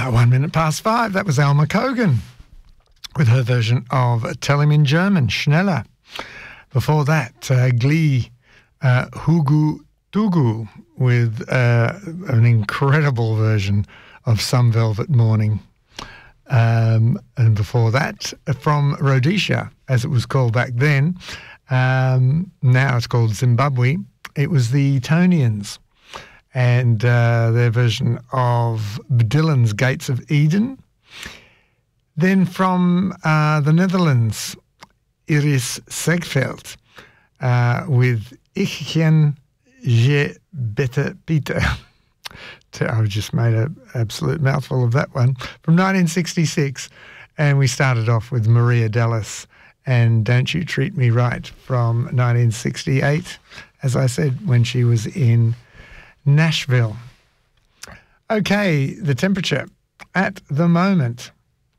1 minute past 5. That was Alma Cogan with her version of Tell Him in German, Schneller. Before that, Glee, Hugu Dugu with an incredible version of Some Velvet Morning. And before that, from Rhodesia, as it was called back then, now it's called Zimbabwe, it was the Etonians and their version of Dylan's Gates of Eden. Then from the Netherlands, Iris Segveld with Ich ken je beter Pieter. I just made an absolute mouthful of that one. From 1966, and we started off with Maria Dallas and Don't You Treat Me Right from 1968, as I said, when she was in Nashville. Okay, the temperature at the moment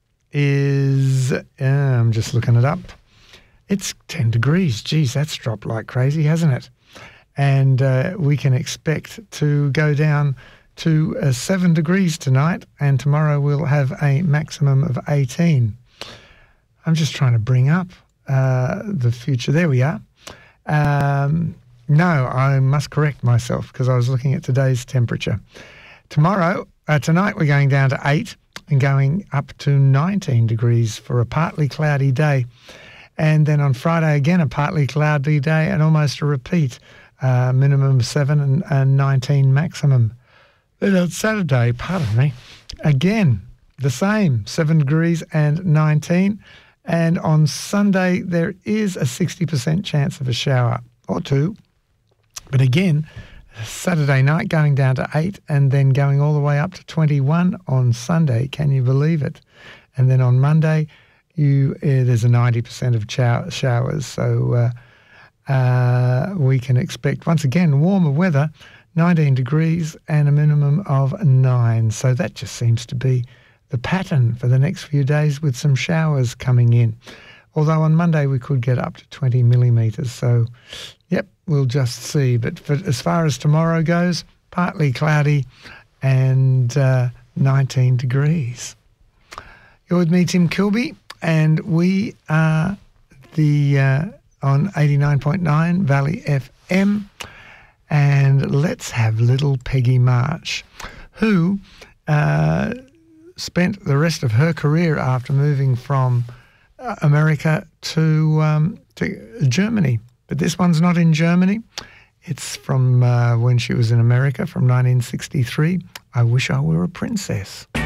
is, I'm just looking it up, it's 10 degrees. Geez, that's dropped like crazy, hasn't it? And we can expect to go down to 7 degrees tonight, and tomorrow we'll have a maximum of 18. I'm just trying to bring up the future. There we are. No, I must correct myself because I was looking at today's temperature. Tonight we're going down to 8 and going up to 19 degrees for a partly cloudy day. And then on Friday again, a partly cloudy day and almost a repeat, minimum 7 and 19 maximum. Then on Saturday, pardon me, again, the same, 7 degrees and 19. And on Sunday, there is a 60% chance of a shower or two. But again, Saturday night going down to 8 and then going all the way up to 21 on Sunday. Can you believe it? And then on Monday, there's a 90% of showers. So we can expect, once again, warmer weather, 19 degrees and a minimum of 9. So that just seems to be the pattern for the next few days with some showers coming in. Although on Monday we could get up to 20 millimetres. So, yep, we'll just see. But as far as tomorrow goes, partly cloudy and 19 degrees. You're with me, Tim Kilby, and we are on 89.9 Valley FM. And let's have little Peggy March, who spent the rest of her career after moving from America to Germany. But this one's not in Germany. It's from when she was in America from 1963. I Wish I Were a Princess.